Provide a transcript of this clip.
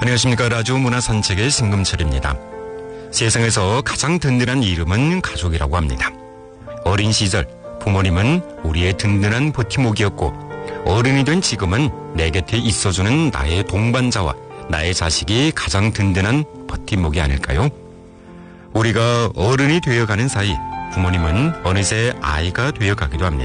안녕하십니까. 라디오 문화산책의 신금철입니다. 세상에서 가장 든든한 이름은 가족이라고 합니다. 어린 시절 부모님은 우리의 든든한 버팀목이었고 어른이 된 지금은 내 곁에 있어주는 나의 동반자와 나의 자식이 가장 든든한 버팀목이 아닐까요? 우리가 어른이 되어가는 사이 부모님은 어느새 아이가 되어가기도 합니다.